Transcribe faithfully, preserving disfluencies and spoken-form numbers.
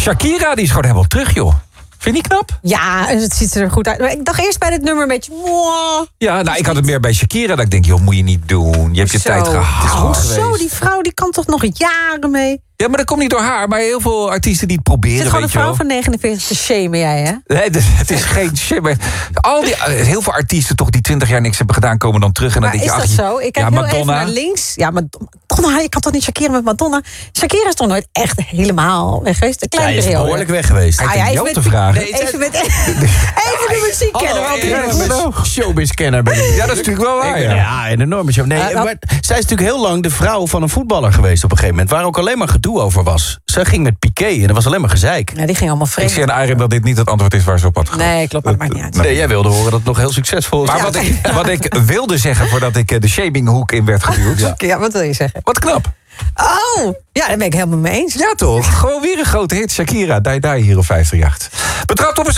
Shakira, die is gewoon helemaal terug, joh. Vind je niet knap? Ja, het ziet er goed uit. Maar ik dacht eerst bij dit nummer een beetje... Wow. Ja, nou, ik had het meer bij Shakira. Dat ik denk, joh, moet je niet doen. Je hebt je Zo. tijd gehad. Zo, die vrouw die kan toch nog jaren mee? Ja, maar dat komt niet door haar. Maar heel veel artiesten die het proberen, Het is gewoon een weet je wel. vrouw van negenenveertig te shamen jij, hè? Nee, het is geen shit. Maar al die, heel veel artiesten toch die twintig jaar niks hebben gedaan, komen dan terug. En dan Maar denk is je, dat ach, zo? Ik kijk ja, heel Madonna. even naar links. Ja, Madonna, je kan toch niet Shakira met Madonna? Shakira is toch nooit echt helemaal weg geweest? Een Hij kleine is periode. behoorlijk weg geweest. Hij Ah, heeft ja, jou even te met- vragen. Nee, Even, met, even de muziek kennen. Hallo, want- showbiz-kenner ben ik. Ja, dat is natuurlijk wel waar, Ik- ja. Ja, een enorme show. Nee, Uh, nou- maar zij is natuurlijk heel lang de vrouw van een voetballer geweest op een gegeven moment. Waar ook alleen maar gedoe over was. Ze ging met Piqué en dat was alleen maar gezeik. Ja, die ging allemaal Ik vreemd. zie aan Arjen dat dit niet het antwoord is waar ze op had gehad. Nee, klopt, maar het maakt niet uit. Nee, jij wilde horen dat het nog heel succesvol is. Maar wat, ik, wat ik wilde zeggen voordat ik eh, de shaminghoek in werd geduwd. Ja. Ja, wat wil je zeggen? Wat knap. Oh, ja, daar ben ik helemaal mee eens. Ja toch? Gewoon weer een grote hit. Shakira, die die hier op vijftig jacht. Betrapt op een